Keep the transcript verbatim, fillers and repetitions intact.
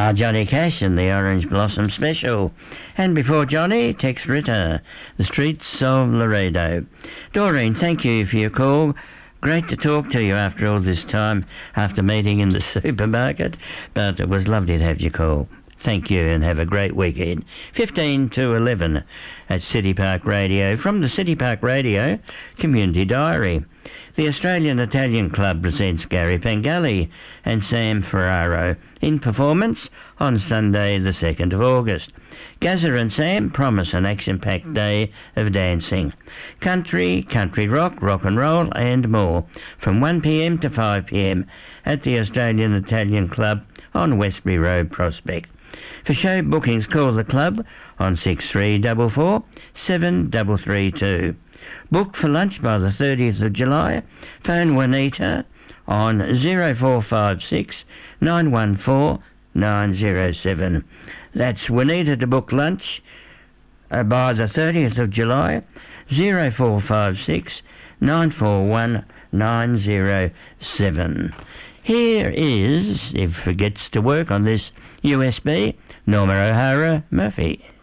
Ah, Johnny Cash and the Orange Blossom Special. And before Johnny, Tex Ritter, The Streets of Laredo. Doreen, thank you for your call. Great to talk to you after all this time, after meeting in the supermarket, but it was lovely to have your call. Thank you and have a great weekend. fifteen to eleven at City Park Radio. From the City Park Radio Community Diary. The Australian Italian Club presents Gary Pangali and Sam Ferraro in performance on Sunday the second of August. Gazza and Sam promise an action-packed day of dancing. Country, country rock, rock and roll and more from one p m to five p m at the Australian Italian Club on Westbury Road, Prospect. For show bookings, call the club on six three four four, seven three three two. Book for lunch by the thirtieth of July. Phone Juanita on zero four five six, nine one four, nine zero seven. That's Juanita to book lunch uh, by the thirtieth of July, zero four five six, nine four one, nine zero seven. Here is, if it gets to work on this U S B, Norma O'Hara Murphy.